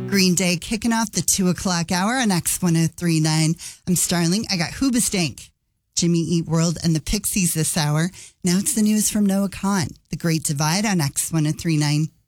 Green Day kicking off the 2 o'clock hour on X1039. I'm Starling. I got Hoobastank, Jimmy Eat World, and the Pixies this hour. Now it's the news from Noah Khan. The Great Divide on X1039.